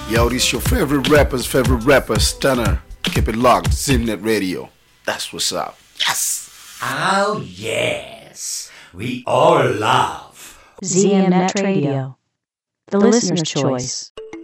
Yo, this your favorite rapper, Stunner. Keep it locked, Zimnet Radio. That's what's up. Yes! Oh, yes. We all love ZMNet Radio, the listener's choice.